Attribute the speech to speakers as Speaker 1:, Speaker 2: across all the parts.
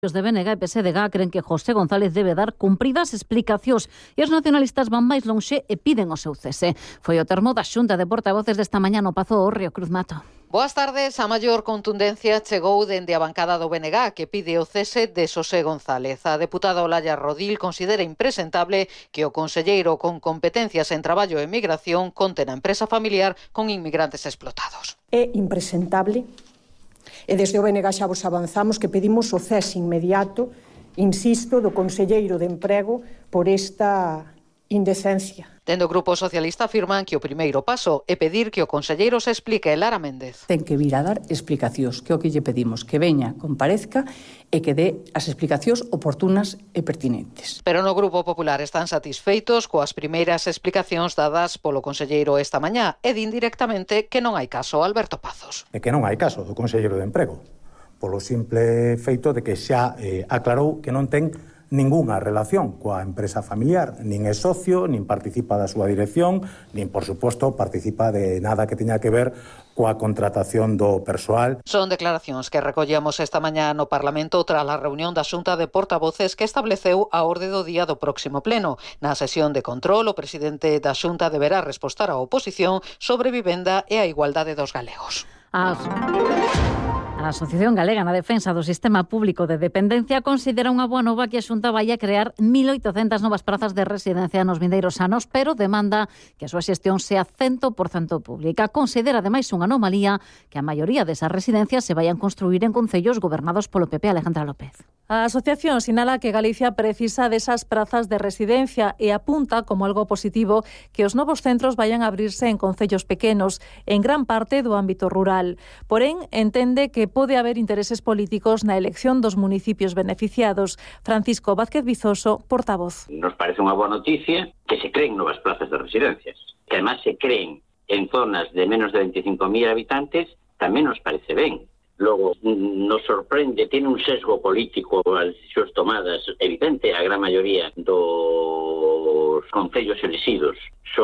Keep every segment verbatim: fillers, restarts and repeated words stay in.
Speaker 1: Os de B N G e P S D G creen que José González debe dar cumpridas explicacións e os nacionalistas van máis lonxe e piden o seu cese. Foi o termo da Xunta de Portavoces desta mañá no Pazo Hórreo, Cruz Mato.
Speaker 2: Boas tardes. A maior contundencia chegou dende a bancada do B N G que pide o cese de Xosé González. A deputada Olalla Rodil considera impresentable que o conselleiro con competencias en traballo e migración conte na empresa familiar con inmigrantes explotados.
Speaker 3: É impresentable. E desde o B N G xa vos avanzamos que pedimos o cese inmediato, insisto, do conselleiro de Emprego por esta indecencia.
Speaker 2: Dende o Grupo Socialista afirman que o primeiro paso é pedir que o conselleiro se explique. Lara Méndez.
Speaker 4: Ten que vir a dar explicacións, que é o que lle pedimos, que veña, comparezca e que dé as explicacións oportunas e pertinentes.
Speaker 2: Pero no Grupo Popular están satisfeitos coas primeiras explicacións dadas polo conselleiro esta mañá e din directamente que non hai caso. Alberto Pazos.
Speaker 5: E que non hai caso do conselleiro de Emprego, polo simple feito de que xa eh, aclarou que non ten ningunha relación coa empresa familiar, nin é socio, nin participa da súa dirección, nin, por suposto, participa de nada que teña que ver coa contratación do persoal.
Speaker 2: Son declaracións que recollemos esta mañá no Parlamento tras a reunión da Xunta de Portavoces que estableceu a orde do día do próximo pleno. Na sesión de control, o presidente da Xunta deberá respostar á oposición sobre vivenda e a igualdade dos galegos.
Speaker 1: As... A Asociación Galega na Defensa do Sistema Público de Dependencia considera unha boa nova que a Xunta vai a crear mil oitocentas novas prazas de residencia nos vindeiros anos, pero demanda que a súa xestión sea cen por cento pública. Considera ademais unha anomalía que a maioría desas residencias se vayan construir en concellos gobernados polo P P. Alejandra López.
Speaker 6: A asociación sinala que Galicia precisa desas prazas de residencia e apunta como algo positivo que os novos centros vayan a abrirse en concellos pequenos, en gran parte do ámbito rural. Porén, entende que pode haber intereses políticos na elección dos municipios beneficiados. Francisco Vázquez Vizoso, portavoz.
Speaker 7: Nos parece unha boa noticia que se creen novas plazas de residencias, que además se creen en zonas de menos de veinticinco mil habitantes, tamén nos parece ben. Logo, nos sorprende, tiene un sesgo político as decisións tomadas evidente, a gran maioría dos concellos elixidos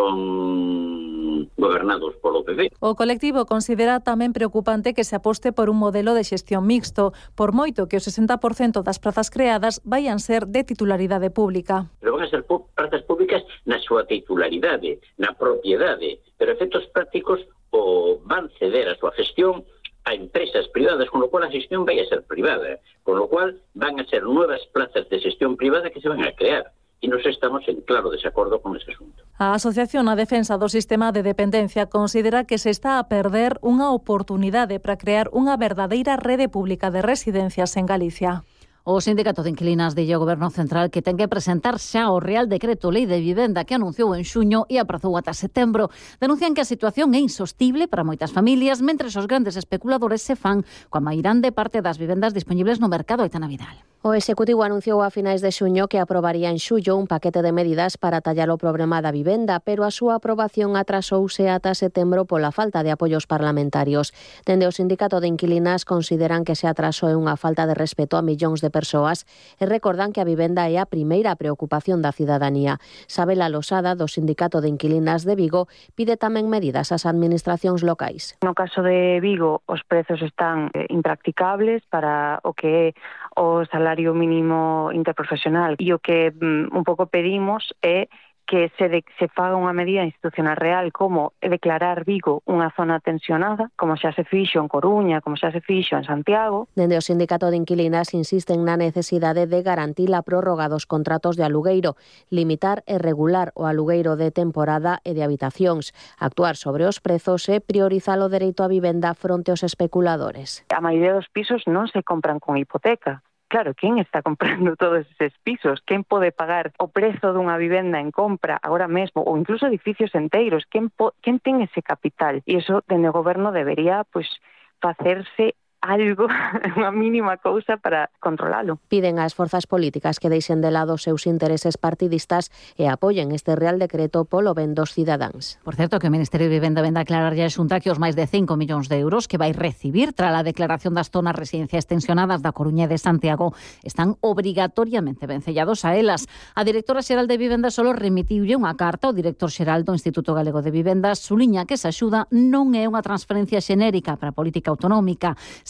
Speaker 7: son gobernados polo P P.
Speaker 6: O colectivo considera tamén preocupante que se aposte por un modelo de xestión mixto, por moito que o sesenta por cento das prazas creadas vayan ser de titularidade pública.
Speaker 7: Pero van a ser prazas públicas na súa titularidade, na propiedade, pero efectos prácticos o van ceder a súa gestión a empresas privadas, con lo cual a xestión vai a ser privada, con lo cual van a ser nuevas plazas de xestión privada que se van a crear. E nos estamos en claro desacordo con ese asunto.
Speaker 6: A Asociación a Defensa do Sistema de Dependencia considera que se está a perder unha oportunidade para crear unha verdadeira rede pública de residencias en Galicia.
Speaker 1: O Sindicato de Inquilinas dille ao Goberno Central que ten que presentar xa o Real Decreto Lei de Vivenda que anunciou en xuño e aprazou ata setembro. Denuncian que a situación é insostible para moitas familias, mentres os grandes especuladores se fan coa mairande parte das vivendas dispoñibles no mercado. Aitana Vidal.
Speaker 8: O Executivo anunciou a finais de xuño que aprobaría en xullo un paquete de medidas para tallar o problema da vivenda, pero a súa aprobación atrasouse ata setembro pola falta de apoios parlamentarios. Dende o Sindicato de Inquilinas consideran que se atrasou unha falta de respeto a millóns de persoas e recordan que a vivenda é a primeira preocupación da cidadanía. Sabela Losada, do Sindicato de Inquilinas de Vigo, pide tamén medidas ás administracións locais.
Speaker 9: No caso de Vigo, os prezos están impracticables para o que é o salario mínimo interprofesional e o que um, un pouco pedimos é que se, de, se faga unha medida institucional real como declarar Vigo unha zona tensionada, como xa se fixo en Coruña, como xa se fixo en Santiago.
Speaker 8: Dende o Sindicato de Inquilinas insisten na necesidade de garantir a prórroga dos contratos de alugueiro, limitar e regular o alugueiro de temporada e de habitacións, actuar sobre os prezos e priorizar o dereito á vivenda fronte aos especuladores.
Speaker 9: A maioría dos pisos non se compran con hipoteca. Claro, quen está comprando todos eses pisos? Quen pode pagar o prezo dunha vivenda en compra agora mesmo, ou incluso edificios enteiros? Quen, po, quen ten ese capital? E iso, dende o goberno, debería pues, facerse algo, unha mínima cousa para controlalo.
Speaker 8: Piden ás forzas políticas que deixen de lado os seus intereses partidistas e apoien este Real Decreto polo ben dos cidadáns.
Speaker 1: Por certo, que o Ministerio de Vivenda vende a aclarar ya a Xunta que os máis de cinco millóns de euros que vai recibir tras a declaración das zonas residencias tensionadas da Coruña e de Santiago están obrigatoriamente vencellados a elas. A directora xeral de Vivenda solo remitiulle unha carta ao director xeral do Instituto Galego de Vivendas, suliña que esa axuda non é unha transferencia xenérica para a política autonómica.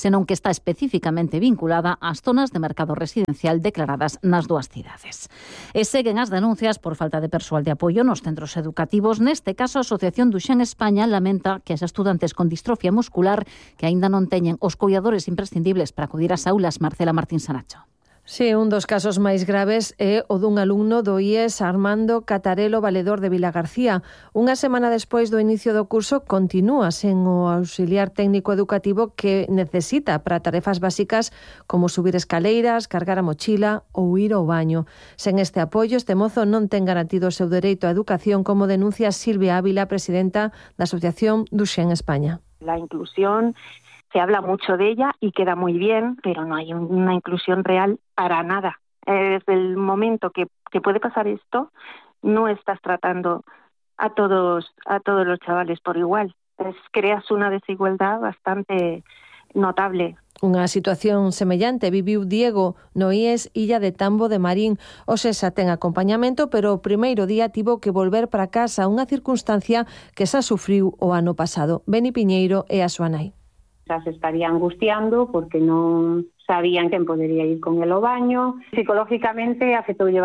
Speaker 1: senón que está especificamente vinculada ás zonas de mercado residencial declaradas nas dúas cidades. E seguen as denuncias por falta de persoal de apoio nos centros educativos. Neste caso, a Asociación Duxen España lamenta que as estudantes con distrofia muscular que aínda non teñen os coidadores imprescindibles para acudir ás aulas. Marcela Martín Sanacho.
Speaker 10: Sí, un dos casos máis graves é o dun alumno do I E S, Armando Catarelo Valedor de Vilagarcía. Unha semana despois do inicio do curso continúa sen o auxiliar técnico educativo que necesita para tarefas básicas como subir escaleiras, cargar a mochila ou ir ao baño. Sen este apoio, este mozo non ten garantido o seu dereito á educación, como denuncia Silvia Ávila, presidenta da Asociación Duxen España.
Speaker 11: La inclusión se habla mucho de ella y queda muy bien, pero no hay una inclusión real para nada. Eh, desde el momento que, que puede pasar esto, no estás tratando a todos a todos los chavales por igual. Es, creas una desigualdad bastante notable.
Speaker 10: Unha situación semellante viviu Diego no I E S Illa de Tambo de Marín. O SESA ten acompañamento, pero o primeiro día tivo que volver para casa, unha circunstancia que xa sufriu o ano pasado. Beni Piñeiro e a súa nai.
Speaker 12: Xa se estaría angustiando porque non sabían quen podería ir con el ao baño. Psicológicamente afectoulle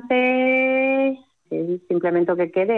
Speaker 12: bastante. Simplemente o que quere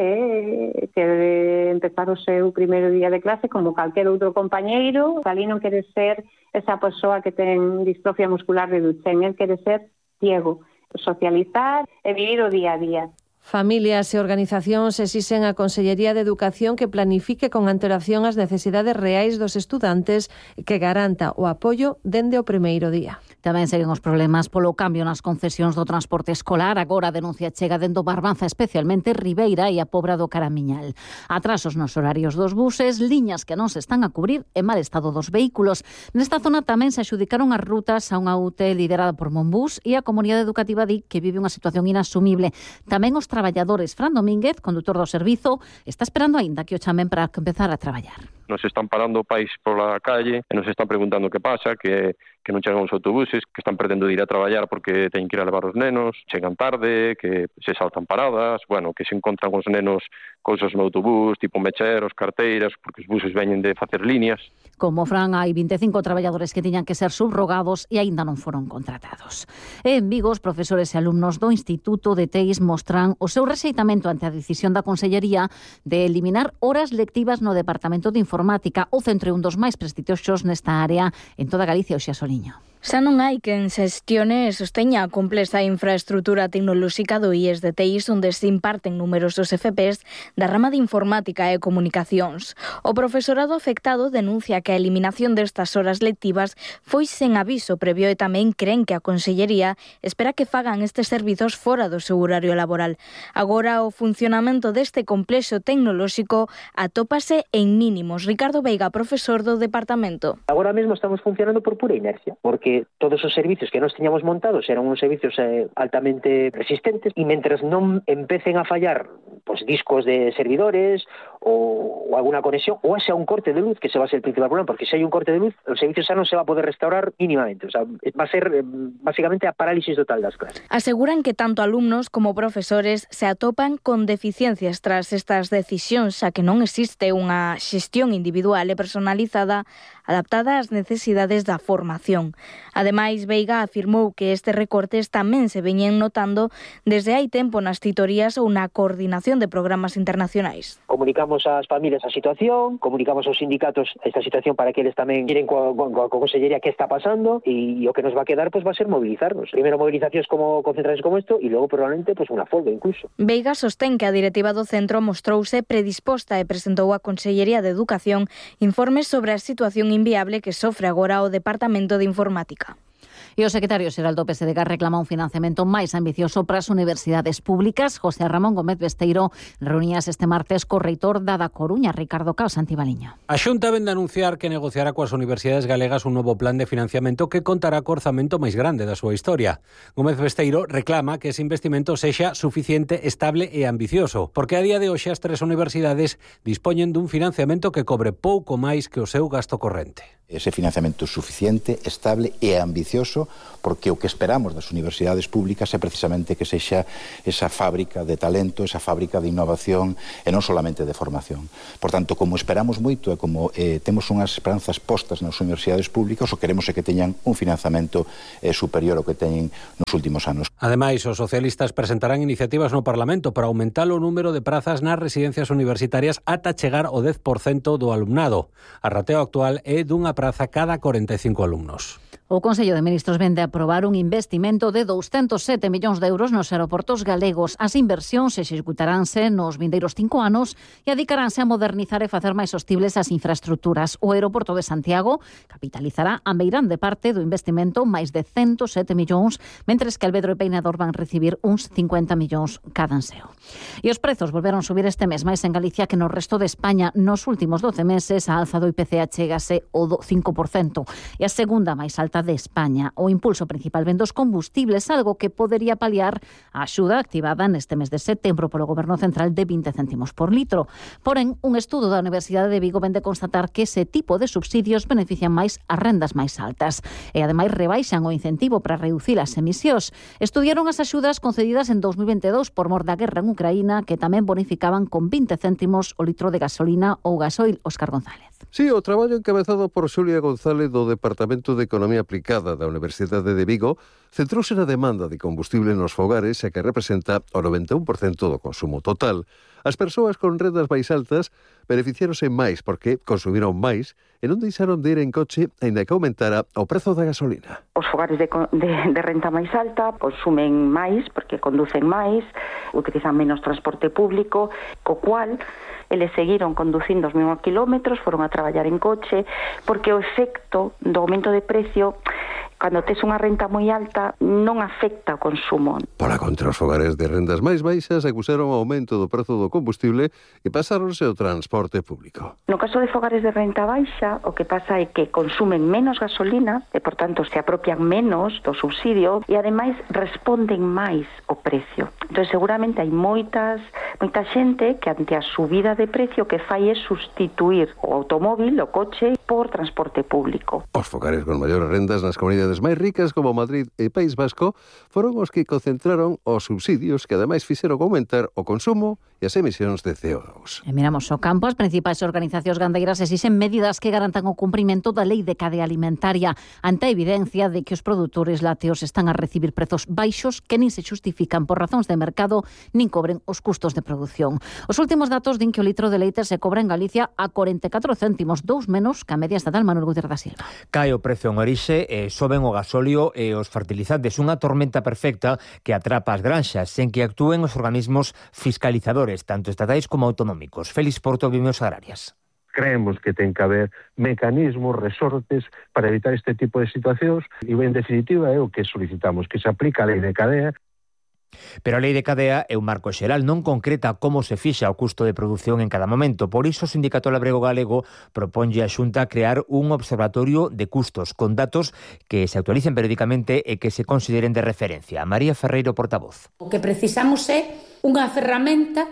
Speaker 12: é que de empezar o seu primeiro día de clase como calquer outro compañeiro. Ali non quere ser esa persoa que ten distrofia muscular de Duchenne, el quere ser Diego, socializar e vivir o día a día.
Speaker 10: Familias e organizacións exixen a Consellería de Educación que planifique con antelación as necesidades reais dos estudantes e que garanta o apoio dende o primeiro día.
Speaker 1: Tamén seguen os problemas polo cambio nas concesións do transporte escolar. Agora a denuncia chega dendo Barbanza, especialmente Ribeira e a Pobra do Caramiñal. Atrasos nos horarios dos buses, liñas que non se están a cubrir e mal estado dos vehículos. Nesta zona tamén se adxudicaron as rutas a unha U T liderada por Monbús e a comunidade educativa di que vive unha situación inasumible. Tamén os traballadores. Fran Domínguez, condutor do servizo, está esperando aínda que o chamen para empezar a traballar.
Speaker 13: Nos están parando pais pola calle e nos están preguntando que pasa, que, que non chegan os autobuses, que están perdendo de ir a traballar porque teñen que ir a levar os nenos, chegan tarde, que se saltan paradas, bueno, que se encontran os nenos cousas no autobús, tipo mecheros, carteiras, porque os buses veñen de facer líneas.
Speaker 1: Como Fran, hai vinte e cinco traballadores que tiñan que ser subrogados e aínda non foron contratados. E en Vigo, os profesores e alumnos do Instituto de Teis mostran o seu rexeitamento ante a decisión da Consellería de eliminar horas lectivas no Departamento de Informática, o centro é un dos máis prestixiosos nesta área en toda Galicia, Oxía Soliño.
Speaker 14: Xa non hai quen xestione e sosteña a complexa infraestrutura tecnolóxica do I E S de Teis, onde se imparten numerosos F Ps da rama de Informática e Comunicacións. O profesorado afectado denuncia que a eliminación destas horas lectivas foi sen aviso previo e tamén creen que a Consellería espera que fagan estes servizos fora do seu horario laboral. Agora o funcionamento deste complexo tecnolóxico atópase en mínimos. Ricardo Veiga, profesor do departamento.
Speaker 15: Agora mesmo estamos funcionando por pura inercia, porque todos os servicios que nós tiñamos montados eran uns servicios eh, altamente resistentes e mentres non empecen a fallar pues, discos de servidores ou, ou alguna conexión ou xa un corte de luz, que se va a ser el principal problema, porque se hai un corte de luz, o servicio xa non se va a poder restaurar mínimamente, o sea, va a ser eh, básicamente a parálisis total das clases.
Speaker 14: Aseguran que tanto alumnos como profesores se atopan con deficiencias tras estas decisións, xa que non existe unha xestión individual e personalizada adaptada ás necesidades da formación. Ademais, Veiga afirmou que estes recortes tamén se veñen notando desde hai tempo nas titorías ou na coordinación de programas internacionais.
Speaker 15: Comunicamos ás familias a situación, comunicamos aos sindicatos esta situación para que eles tamén miren coa, coa, coa Consellería que está pasando e, e o que nos va a quedar pues, va a ser movilizarnos. Primeiro movilizacións como concentracións como isto e logo probablemente pues, unha folga incluso.
Speaker 14: Veiga sostén que a directiva do centro mostrouse predisposta e presentou á Consellería de Educación informes sobre a situación inviable que sofre agora o Departamento de Informática.
Speaker 1: E o secretario xeral do P S D G reclama un financiamento máis ambicioso para as universidades públicas. José Ramón Gómez Besteiro reuníase este martes co reitor da da Coruña, Ricardo Cao Santibaliño.
Speaker 16: A Xunta vende a anunciar que negociará coas universidades galegas un novo plan de financiamento que contará co orzamento máis grande da súa historia. Gómez Besteiro reclama que ese investimento sexa suficiente, estable e ambicioso, porque a día de hoxe as tres universidades dispoñen dun financiamento que cobre pouco máis que o seu gasto corrente.
Speaker 17: Ese financiamento suficiente, estable e ambicioso, porque o que esperamos das universidades públicas é precisamente que sexa esa fábrica de talento, esa fábrica de innovación e non solamente de formación. Por tanto, como esperamos moito e como eh, temos unhas esperanzas postas nas universidades públicas, o que queremos é que teñan un financiamento eh, superior ao que teñen nos últimos anos.
Speaker 16: Ademais, os socialistas presentarán iniciativas no Parlamento para aumentar o número de prazas nas residencias universitarias ata chegar ao dez por cento do alumnado. A rateo actual é dunha praza cada corenta e cinco alumnos.
Speaker 1: O Consello de Ministros vende a aprobar un investimento de douscentos sete millóns de euros nos aeroportos galegos. As inversións executaránse nos vindeiros cinco anos e adicaránse a modernizar e facer máis sostibles as infraestructuras. O aeroporto de Santiago capitalizará a meirande parte do investimento, máis de ciento sete millóns, mentres que Alvedro e Peinador van recibir uns cincuenta millóns cada anseo. E os prezos volveron subir este mes máis en Galicia que no resto de España. Nos últimos doce meses a alza do I P C A chegase ao cinco por cento e a segunda máis alta de España. O impulso principal vén dos combustibles, algo que podería paliar a axuda activada neste mes de setembro polo Goberno Central de vinte céntimos por litro. Porén, un estudo da Universidade de Vigo vende constatar que ese tipo de subsidios benefician máis as rendas máis altas e ademais rebaixan o incentivo para reducir as emisións. Estudiaron as axudas concedidas en dos mil veintidós por mor da guerra en Ucraína, que tamén bonificaban con vinte céntimos o litro de gasolina ou gasoil. Óscar González.
Speaker 18: Sí, o traballo encabezado por Xulia González do Departamento de Economía Aplicada da Universidade de Vigo centrouse na demanda de combustible nos fogares e que representa o noventa e un por cento do consumo total. As persoas con rendas máis altas beneficiáronse máis porque consumiron máis e non deixaron de ir en coche aínda que aumentara o prezo da gasolina.
Speaker 19: Os fogares de, de, de renta máis alta consumen máis porque conducen máis, utilizan menos transporte público, co cual eles seguiron conducindo os mesmos kilómetros, foron a traballar en coche, porque o efecto do aumento de precio, cando tes unha renta moi alta, non afecta o consumo.
Speaker 18: Para contra, os fogares de rendas máis baixas acusaron o aumento do prezo do combustible e pasáronse ao transporte público.
Speaker 19: No caso de fogares de renta baixa, o que pasa é que consumen menos gasolina e, por tanto, se apropian menos do subsidio e, ademais, responden máis o precio. Entón, seguramente hai moitas, moita xente que, ante a subida de precio, que fai é sustituir o automóvil, o coche, por transporte público.
Speaker 18: Os fogares con maiores rendas nas comunidades máis ricas como Madrid e País Vasco foron os que concentraron os subsidios que ademais fixeron aumentar o consumo e as emisións de C O dos.
Speaker 1: E miramos o campo, as principais organizacións gandeiras exixen medidas que garantan o cumprimento da lei de cadea alimentaria ante a evidencia de que os produtores lácteos están a recibir prezos baixos que nin se xustifican por razóns de mercado nin cobren os custos de produción. Os últimos datos din que o litro de leite se cobra en Galicia a corenta e catro céntimos, dous menos que a media estatal. Manuel Gutiérrez da Silva.
Speaker 20: Cae o prezo en orixe e soben o gasóleo e os fertilizantes, unha tormenta perfecta que atrapa as granxas sen que actúen os organismos fiscalizadores, tanto estatais como autonómicos. Félix Porto, Vimios Agrarias.
Speaker 21: Creemos que ten que haber mecanismos, resortes para evitar este tipo de situacións e, en definitiva, é o que solicitamos, que se aplique a lei de cadea.
Speaker 20: Pero a lei de cadea é un marco xeral, non concreta como se fixa o custo de produción en cada momento. Por iso o Sindicato Labrego Galego proponlle a Xunta crear un observatorio de custos con datos que se actualicen periódicamente e que se consideren de referencia. María Ferreiro, portavoz.
Speaker 22: O que precisamos é unha ferramenta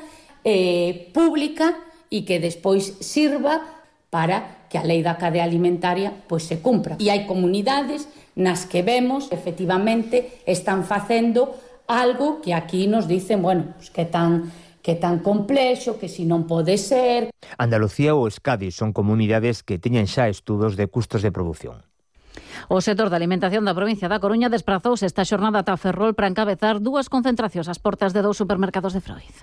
Speaker 22: eh, pública e que despois sirva para que a lei da cadea alimentaria pois se cumpra. E hai comunidades nas que vemos, efectivamente, están facendo algo que aquí nos dicen, bueno, pues que tan que tan complexo, que si non pode ser.
Speaker 20: Andalucía ou Euskadi son comunidades que teñen xa estudos de custos de produción.
Speaker 1: O sector da alimentación da provincia da Coruña desprazouse esta xornada ata Ferrol para encabezar dúas concentracións ás portas de dous supermercados de Freud.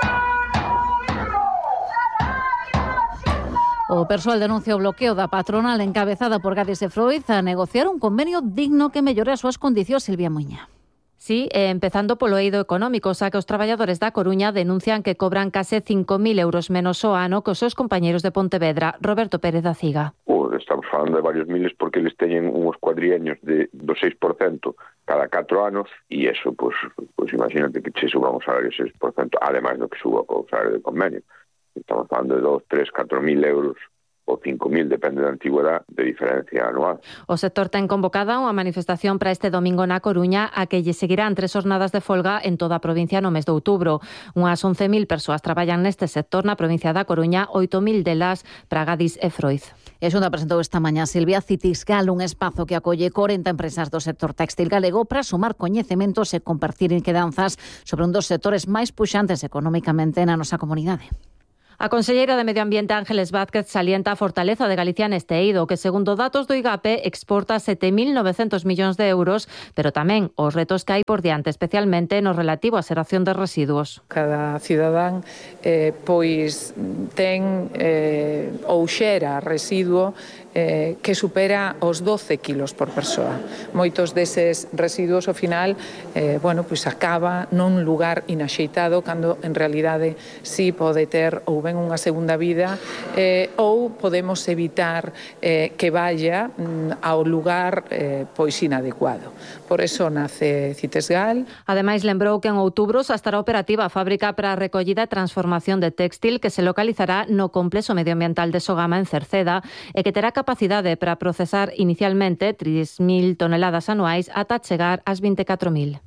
Speaker 1: O persoal denuncia o bloqueo da patronal encabezada por Gadis e Freud a negociar un convenio digno que mellore as súas condicións. Silvia Muña.
Speaker 23: Sí, empezando polo eido económico, xa que os traballadores da Coruña denuncian que cobran case cinco mil euros menos ao ano que os seus compañeros de Pontevedra. Roberto Pérez da Ciga.
Speaker 24: Oh, estamos falando de varios miles porque eles teñen uns cuadrieños de, do seis por cento cada catro anos e eso, pues, pues imagínate que se suba un salario seis por cento, ademais do que suba o salario de convenio. Estamos falando de dos, tres, catro mil euros ou cinco mil, depende da antigüedade, de diferencia anual.
Speaker 23: O sector ten convocada unha manifestación para este domingo na Coruña a que lle seguirán tres jornadas de folga en toda a provincia no mes de outubro. Unhas once mil persoas traballan neste sector na provincia da Coruña, oito mil delas para Gadis e Freud.
Speaker 1: E a Xunta presentou esta mañá Silvia Citisgal, un espazo que acolle corenta empresas do sector textil galego para sumar coñecementos e compartir inquedanzas sobre un dos sectores máis puxantes económicamente na nosa comunidade.
Speaker 23: A conselleira de Medio Ambiente Ángeles Vázquez salienta a fortaleza de Galicia neste eido, que segundo datos do IGAPE exporta sete mil novecentos millóns de euros, pero tamén os retos que hai por diante, especialmente no relativo á xeración de residuos.
Speaker 2: Cada cidadán eh, pois ten eh, ou xera residuo eh, que supera os doce kilos por persoa. Moitos deses residuos ao final eh, bueno, pois acaba nun lugar inaxeitado cando en realidade si pode ter ou ben unha segunda vida eh, ou podemos evitar eh, que vaya mm, ao lugar eh, pois inadecuado. Por eso nace Citesgal.
Speaker 23: Ademais, lembrou que en outubro xa estará operativa a fábrica para a recollida e transformación de textil que se localizará no complexo medioambiental de Sogama en Cerceda e que terá capacidade para procesar inicialmente tres mil toneladas anuais ata chegar ás vinte e catro mil.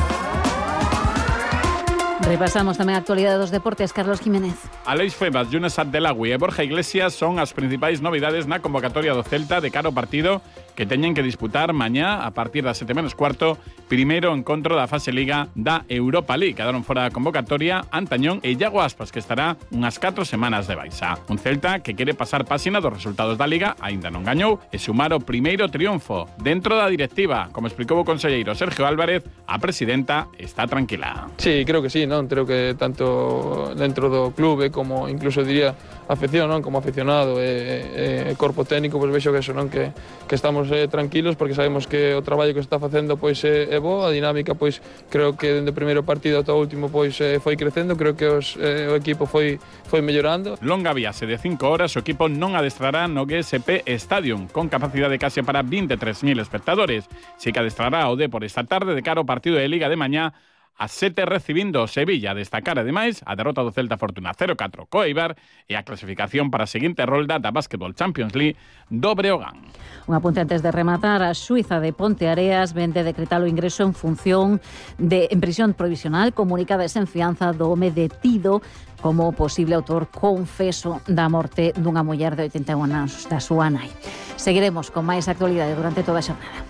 Speaker 1: Repasamos tamén a actualidade dos deportes. Carlos Jiménez.
Speaker 3: Aleix Febas, Younes Abdelagui e Borja Iglesias son as principais novidades na convocatoria do Celta de cara ao partido que teñen que disputar mañá a partir das sete menos cuarto, primeiro encontro da fase Liga da Europa League. Quedaron fora da convocatoria Antañón e Iago Aspas, que estará unhas catro semanas de baixa. Un Celta que quere pasar páxina dos resultados da Liga, aínda non gañou, e sumar o primeiro triunfo dentro da directiva. Como explicou o conselleiro Sergio Álvarez, a presidenta está tranquila.
Speaker 4: Sí, creo que sí, non? Creo que tanto dentro do clube como incluso diría afección, non? Como aficionado e, e corpo técnico, pois vexo que eso, non? Que, que estamos eh, tranquilos porque sabemos que o traballo que se está facendo pois é, é bo, a dinámica pois creo que dende o primeiro partido ata o último pois eh, foi crecendo, creo que os, eh, o equipo foi foi mellorando.
Speaker 3: Longa viaxe de cinco horas, o equipo non adestrará no G S P Stadium con capacidade case para vinte e tres mil espectadores. Si que adestrará o Depor esta tarde de cara ao partido de Liga de mañá a sete recibindo Sevilla. Destacar, ademais, a derrota do Celta Fortuna cero catro co Eibar e a clasificación para a seguinte rolda da Basketball Champions League do Breogán.
Speaker 1: Un apunte antes de rematar. A Suiza de Ponteareas vende decretar o ingreso en función de en prisión provisional comunica a desenfianza do home detido como posible autor confeso da morte dunha muller de oitenta e un anos da súa nai. Seguiremos con máis actualidade durante toda a xornada.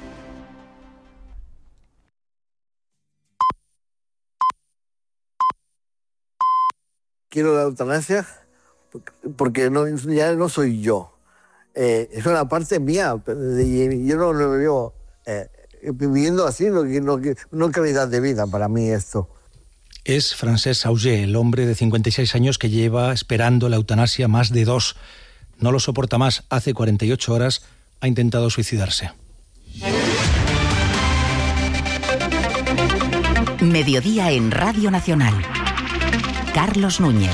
Speaker 5: Quiero la eutanasia porque no, ya no soy yo. Eh, es una parte mía. Y yo no lo veo eh, viviendo así, no, no, no calidad de vida para mí esto.
Speaker 25: Es Francesc Auger, el hombre de cincuenta y seis años que lleva esperando la eutanasia más de dos. No lo soporta más. Hace cuarenta y ocho horas ha intentado suicidarse.
Speaker 26: Mediodía en Radio Nacional. Carlos Núñez.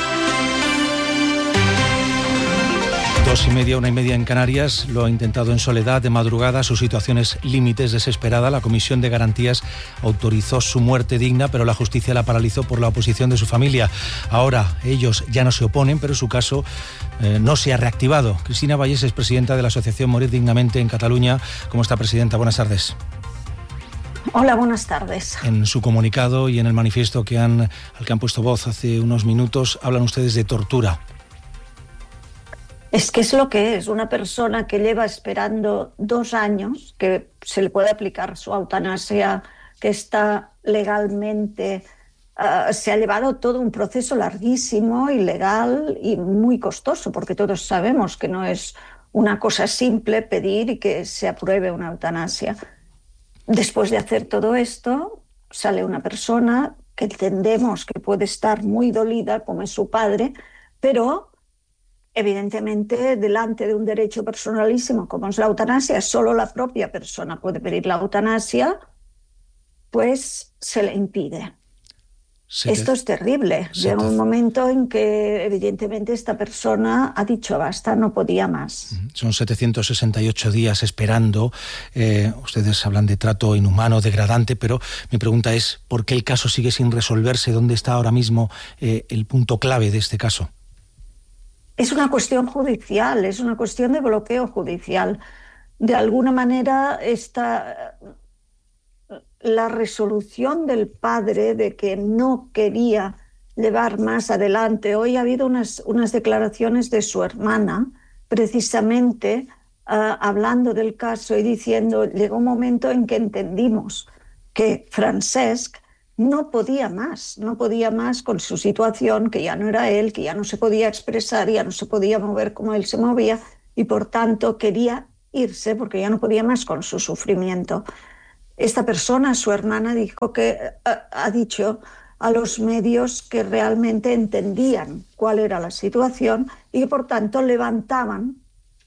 Speaker 25: Dos y media, una y media en Canarias. Lo ha intentado en soledad, de madrugada. Su situación es límites, desesperada. La Comisión de Garantías autorizó su muerte digna, pero la justicia la paralizó por la oposición de su familia. Ahora ellos ya no se oponen, pero su caso eh, no se ha reactivado. Cristina Vallés es presidenta de la Asociación Morir Dignamente en Cataluña. ¿Cómo está, presidenta? Buenas tardes.
Speaker 27: Hola, buenas tardes.
Speaker 25: En su comunicado y en el manifiesto que han, al que han puesto voz hace unos minutos, hablan ustedes de tortura.
Speaker 27: Es que es lo que es, una persona que lleva esperando dos años que se le puede aplicar su eutanasia, que está legalmente, uh, se ha llevado todo un proceso larguísimo, ilegal y muy costoso, porque todos sabemos que no es una cosa simple pedir y que se apruebe una eutanasia. Después de hacer todo esto, sale una persona que entendemos que puede estar muy dolida, como es su padre, pero evidentemente delante de un derecho personalísimo como es la eutanasia, solo la propia persona puede pedir la eutanasia, pues se le impide. Sí, esto es terrible. Llega un momento en que evidentemente esta persona ha dicho basta, no podía más.
Speaker 25: Son setecientos sesenta y ocho días esperando. Eh, ustedes hablan de trato inhumano, degradante, pero mi pregunta es ¿por qué el caso sigue sin resolverse? ¿Dónde está ahora mismo eh, el punto clave de este caso?
Speaker 27: Es una cuestión judicial, es una cuestión de bloqueo judicial. De alguna manera esta... la resolución del padre de que no quería llevar más adelante. Hoy ha habido unas, unas declaraciones de su hermana precisamente uh, hablando del caso y diciendo, llegó un momento en que entendimos que Francesc no podía más, no podía más con su situación, que ya no era él, que ya no se podía expresar, ya no se podía mover como él se movía, y por tanto quería irse porque ya no podía más con su sufrimiento. Esta persona, su hermana, dijo que ha, ha dicho a los medios que realmente entendían cuál era la situación y que por tanto levantaban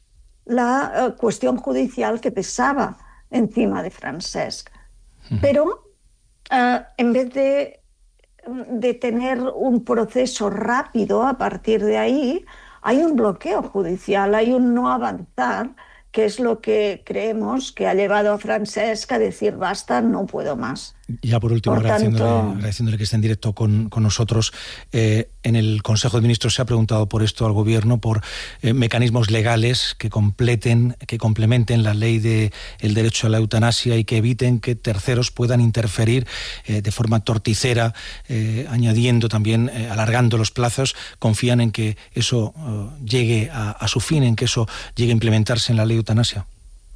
Speaker 27: la uh, cuestión judicial que pesaba encima de Francesc. Uh-huh. Pero uh, en vez de, de tener un proceso rápido a partir de ahí, hay un bloqueo judicial, hay un no avanzar, que es lo que creemos que ha llevado a Francesc a decir basta, no puedo más.
Speaker 25: Ya por último, por agradeciéndole, tanto... agradeciéndole que esté en directo con, con nosotros, eh, en el Consejo de Ministros se ha preguntado por esto al Gobierno, por eh, mecanismos legales que completen, que complementen la ley de el derecho a la eutanasia y que eviten que terceros puedan interferir eh, de forma torticera, eh, añadiendo también, eh, alargando los plazos. Confían en que eso eh, llegue a, a su fin, en que eso llegue a implementarse en la ley de eutanasia.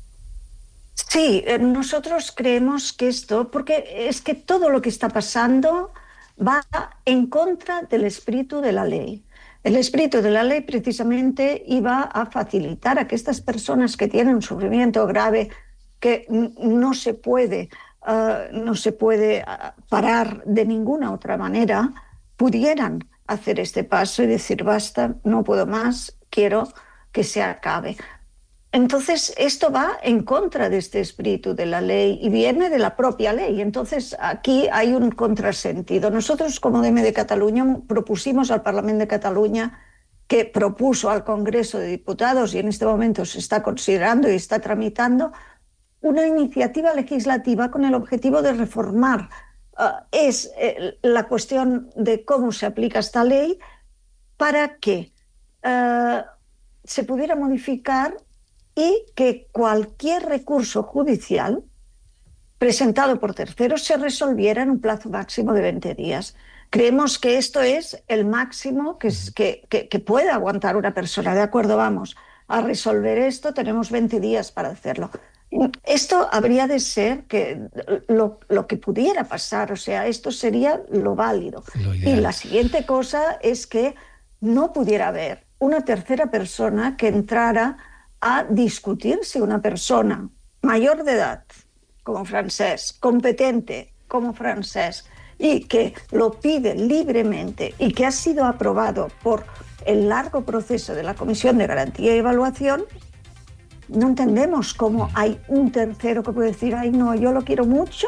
Speaker 27: Sí, nosotros creemos que esto, porque es que todo lo que está pasando va en contra del espíritu de la ley. El espíritu de la ley precisamente iba a facilitar a que estas personas que tienen un sufrimiento grave que no se puede, uh, no se puede parar de ninguna otra manera, pudieran hacer este paso y decir basta, no puedo más, quiero que se acabe. Entonces, esto va en contra de este espíritu de la ley y viene de la propia ley. Entonces, aquí hay un contrasentido. Nosotros, como D M de Cataluña, propusimos al Parlamento de Cataluña, que propuso al Congreso de Diputados, y en este momento se está considerando y está tramitando, una iniciativa legislativa con el objetivo de reformar. Uh, es eh, la cuestión de cómo se aplica esta ley para que uh, se pudiera modificar y que cualquier recurso judicial presentado por terceros se resolviera en un plazo máximo de veinte días. Creemos que esto es el máximo que, que, que, que puede aguantar una persona. De acuerdo, vamos a resolver esto, tenemos veinte días para hacerlo. Esto habría de ser que lo, lo que pudiera pasar, o sea, esto sería lo válido. Lo y la siguiente cosa es que no pudiera haber una tercera persona que entrara a discutir si una persona mayor de edad, como Francesc, competente como Francesc, y que lo pide libremente y que ha sido aprobado por el largo proceso de la Comisión de Garantía y Evaluación, no entendemos cómo hay un tercero que puede decir, ay no, yo lo quiero mucho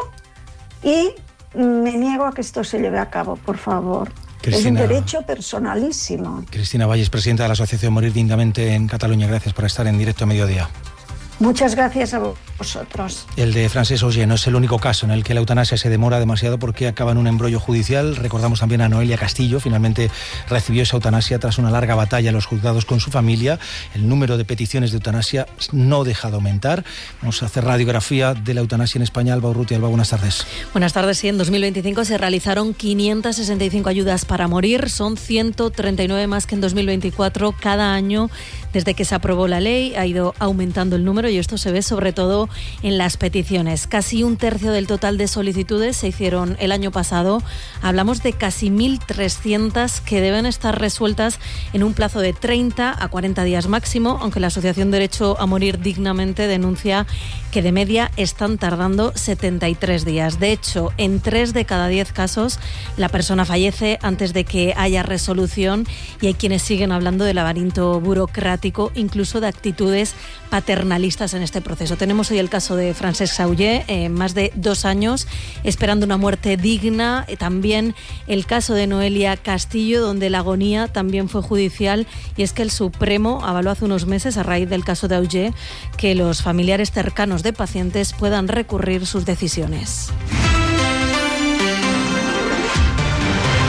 Speaker 27: y me niego a que esto se lleve a cabo, por favor. Cristina, es un derecho personalísimo.
Speaker 25: Cristina Valles, presidenta de la Asociación Morir Dignamente en Cataluña, gracias por estar en directo a mediodía.
Speaker 27: Muchas gracias a vosotros.
Speaker 25: El de Francesc Auger no es el único caso en el que la eutanasia se demora demasiado porque acaba en un embrollo judicial. Recordamos también a Noelia Castillo, finalmente recibió esa eutanasia tras una larga batalla en los juzgados con su familia. El número de peticiones de eutanasia no deja de aumentar. Vamos a hacer radiografía de la eutanasia en España. Alba Urrutia. Alba, buenas tardes.
Speaker 6: Buenas tardes. Sí, en dos mil veinticinco se realizaron quinientas sesenta y cinco ayudas para morir. Son ciento treinta y nueve más que en dos mil veinticuatro. Cada año, desde que se aprobó la ley, ha ido aumentando el número y esto se ve sobre todo en las peticiones. Casi un tercio del total de solicitudes se hicieron el año pasado. Hablamos de casi mil trescientas que deben estar resueltas en un plazo de treinta a cuarenta días máximo, aunque la Asociación Derecho a Morir Dignamente denuncia que de media están tardando setenta y tres días. De hecho, en tres de cada diez casos la persona fallece antes de que haya resolución y hay quienes siguen hablando de laberinto burocrático, incluso de actitudes paternalistas en este proceso. Tenemos hoy el caso de Francesc Auger, eh, más de dos años esperando una muerte digna. Eh, también el caso de Noelia Castillo, donde la agonía también fue judicial, y es que el Supremo avaló hace unos meses, a raíz del caso de Auger, que los familiares cercanos de pacientes puedan recurrir sus decisiones.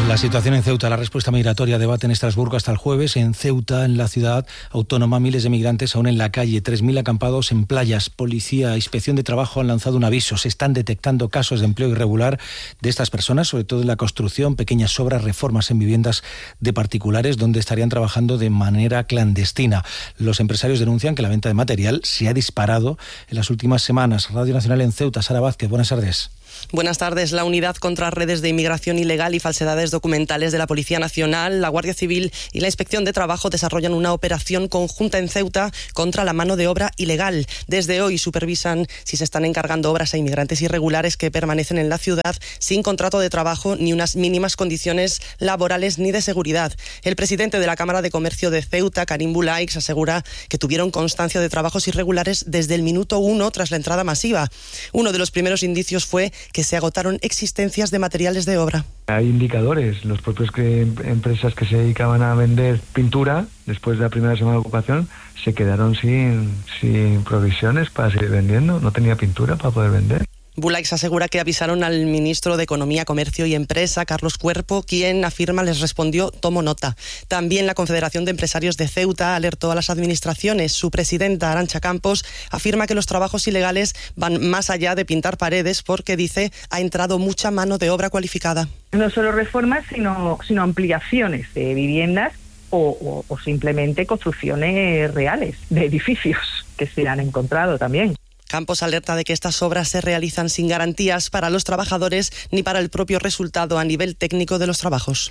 Speaker 25: La situación en Ceuta, la respuesta migratoria, debate en Estrasburgo hasta el jueves. En Ceuta, en la ciudad autónoma, miles de migrantes aún en la calle, tres mil acampados en playas. Policía, Inspección de Trabajo han lanzado un aviso. Se están detectando casos de empleo irregular de estas personas, sobre todo en la construcción, pequeñas obras, reformas en viviendas de particulares, donde estarían trabajando de manera clandestina. Los empresarios denuncian que la venta de material se ha disparado en las últimas semanas. Radio Nacional en Ceuta, Sara Vázquez, buenas tardes.
Speaker 7: Buenas tardes. La Unidad contra Redes de Inmigración Ilegal y Falsedades Documentales de la Policía Nacional, la Guardia Civil y la Inspección de Trabajo desarrollan una operación conjunta en Ceuta contra la mano de obra ilegal. Desde hoy supervisan si se están encargando obras a inmigrantes irregulares que permanecen en la ciudad sin contrato de trabajo ni unas mínimas condiciones laborales ni de seguridad. El presidente de la Cámara de Comercio de Ceuta, Karim Bulaix, asegura que tuvieron constancia de trabajos irregulares desde el minuto uno tras la entrada masiva. Uno de los primeros indicios fue que se agotaron existencias de materiales de obra.
Speaker 8: Hay indicadores, los propios que, empresas que se dedicaban a vender pintura, después de la primera semana de ocupación, se quedaron sin, sin provisiones para seguir vendiendo, no tenía pintura para poder vender.
Speaker 7: Bulaix asegura que avisaron al ministro de Economía, Comercio y Empresa, Carlos Cuerpo, quien afirma les respondió: tomo nota. También la Confederación de Empresarios de Ceuta alertó a las administraciones. Su presidenta, Arantxa Campos, afirma que los trabajos ilegales van más allá de pintar paredes porque, dice, ha entrado mucha mano de obra cualificada.
Speaker 9: No solo reformas, sino, sino ampliaciones de viviendas o, o, o simplemente construcciones reales de edificios que se han encontrado también.
Speaker 7: Campos alerta de que estas obras se realizan sin garantías para los trabajadores ni para el propio resultado a nivel técnico de los trabajos.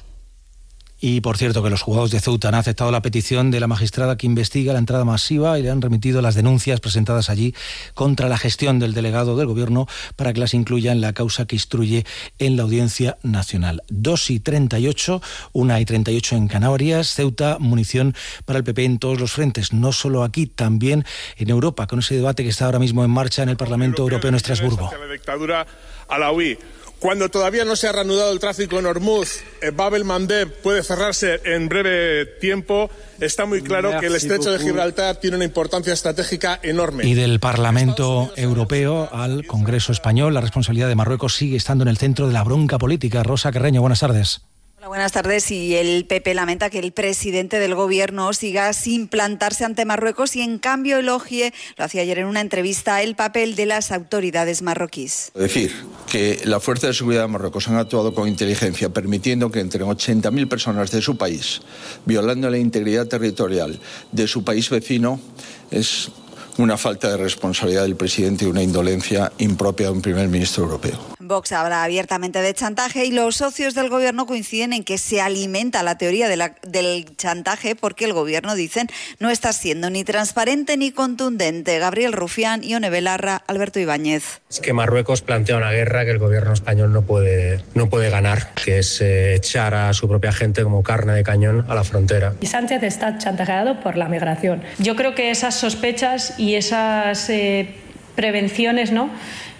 Speaker 25: Y por cierto que los juzgados de Ceuta han aceptado la petición de la magistrada que investiga la entrada masiva y le han remitido las denuncias presentadas allí contra la gestión del delegado del Gobierno para que las incluya en la causa que instruye en la Audiencia Nacional. dos y treinta y ocho, una y treinta y ocho en Canarias. Ceuta, munición para el P P en todos los frentes, no solo aquí, también en Europa, con ese debate que está ahora mismo en marcha en el Parlamento Europeo en Estrasburgo.
Speaker 10: La dictadura alauí. Cuando todavía no se ha reanudado el tráfico en Hormuz, eh, Bab el-Mandeb puede cerrarse en breve tiempo. Está muy claro que el estrecho de Gibraltar tiene una importancia estratégica enorme.
Speaker 25: Y del Parlamento Europeo al Congreso Español, la responsabilidad de Marruecos sigue estando en el centro de la bronca política. Rosa Carreño, buenas tardes.
Speaker 11: Hola, buenas tardes. Y el P P lamenta que el presidente del Gobierno siga sin plantarse ante Marruecos y en cambio elogie, lo hacía ayer en una entrevista, el papel de las autoridades marroquíes.
Speaker 12: Decir que la Fuerza de Seguridad de Marruecos han actuado con inteligencia, permitiendo que entren ochenta mil personas de su país, violando la integridad territorial de su país vecino, es una falta de responsabilidad del presidente y una indolencia impropia de un primer ministro europeo.
Speaker 11: Vox habla abiertamente de chantaje y los socios del Gobierno coinciden en que se alimenta la teoría de la, del chantaje porque el Gobierno, dicen, no está siendo ni transparente ni contundente. Gabriel Rufián, Ione Belarra, Alberto Ibáñez.
Speaker 13: Es que Marruecos plantea una guerra que el Gobierno español no puede, no puede ganar, que es eh, echar a su propia gente como carne de cañón a la frontera.
Speaker 28: Y Sánchez está chantajeado por la migración. Yo creo que esas sospechas y esas eh, prevenciones, ¿no?,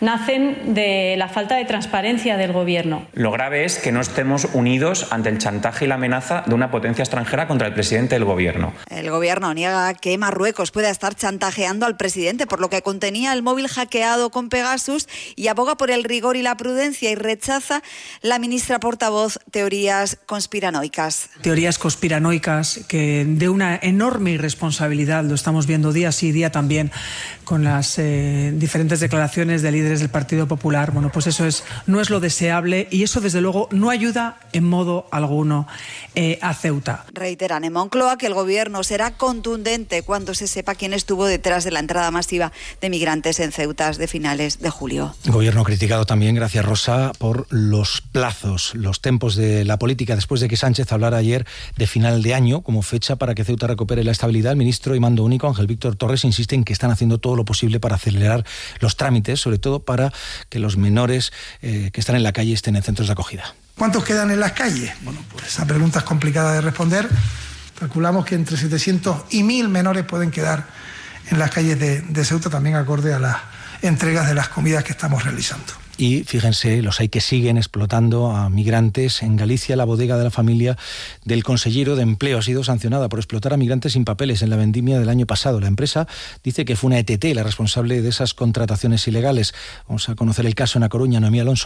Speaker 28: nacen de la falta de transparencia del Gobierno.
Speaker 29: Lo grave es que no estemos unidos ante el chantaje y la amenaza de una potencia extranjera contra el presidente del Gobierno.
Speaker 11: El Gobierno niega que Marruecos pueda estar chantajeando al presidente por lo que contenía el móvil hackeado con Pegasus y aboga por el rigor y la prudencia y rechaza la ministra portavoz teorías conspiranoicas.
Speaker 30: Teorías conspiranoicas que de una enorme irresponsabilidad, lo estamos viendo día sí día también con las eh, diferentes declaraciones de líderes del Partido Popular. Bueno, pues eso es, no es lo deseable y eso desde luego no ayuda en modo alguno eh, a Ceuta.
Speaker 11: Reiteran en Moncloa que el Gobierno será contundente cuando se sepa quién estuvo detrás de la entrada masiva de migrantes en Ceuta de finales de julio.
Speaker 25: Gobierno criticado también, gracias Rosa, por los plazos, los tempos de la política después de que Sánchez hablara ayer de final de año como fecha para que Ceuta recupere la estabilidad. El ministro y mando único, Ángel Víctor Torres, insiste en que están haciendo todo lo posible para acelerar los trámites, sobre todo para que los menores eh, que están en la calle estén en centros de acogida.
Speaker 31: ¿Cuántos quedan en las calles? Bueno, pues esa pregunta es complicada de responder. Calculamos que entre setecientos y mil menores pueden quedar en las calles de, de Ceuta, también acorde a las entregas de las comidas que estamos realizando.
Speaker 25: Y fíjense, los hay que siguen explotando a migrantes. En Galicia, la bodega de la familia del consejero de Empleo ha sido sancionada por explotar a migrantes sin papeles en la vendimia del año pasado. La empresa dice que fue una E T T la responsable de esas contrataciones ilegales. Vamos a conocer el caso en A Coruña, Noemí Alonso.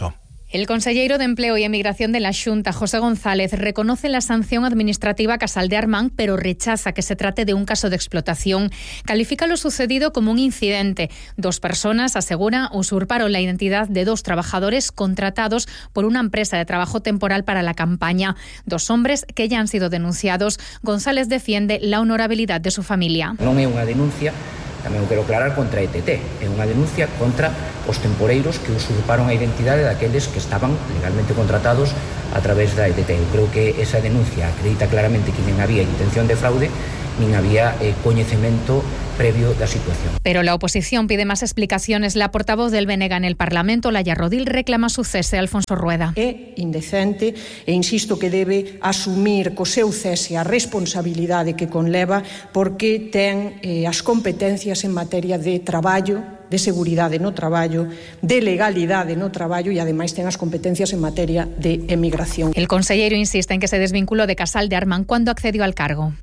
Speaker 2: El conselleiro de Empleo y Emigración de la Xunta, José González, reconoce la sanción administrativa a Casal de Armán, pero rechaza que se trate de un caso de explotación. Califica lo sucedido como un incidente. Dos personas, asegura, usurparon la identidad de dos trabajadores contratados por una empresa de trabajo temporal para la campaña. Dos hombres que ya han sido denunciados. González defiende la honorabilidad de su familia.
Speaker 14: Non é unha denuncia, tamén o quero aclarar, contra E T T. É unha denuncia contra os temporeiros que usurparon a identidade daqueles que estaban legalmente contratados a través da E T T. Eu creo que esa denuncia acredita claramente que nin había intención de fraude, nin había eh, coñecemento previo da situación.
Speaker 2: Pero la oposición pide más explicaciones. La portavoz del B N G en el Parlamento, Laia Rodil, reclama su cese a Alfonso Rueda.
Speaker 15: É indecente e insisto que debe asumir co seu cese a responsabilidade que conleva porque ten eh, as competencias en materia de traballo, de seguridade no traballo, de legalidade no traballo e ademais ten as competencias en materia de emigración.
Speaker 2: El consellero insiste en que se desvinculó de Casal de Armán cuando accedió al cargo.